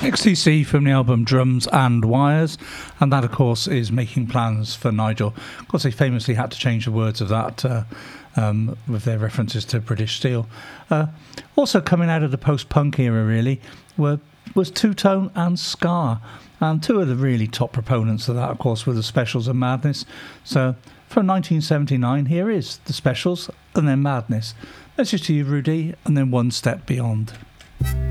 XTC from the album Drums and Wires, and that of course is Making Plans for Nigel. Of course they famously had to change the words of that with their references to British Steel. Also coming out of the post-punk era really was Two Tone and Ska, and two of the really top proponents of that of course were the Specials and Madness. So from 1979 here is the Specials and then Madness. Let's just hear Rudy and then One Step Beyond.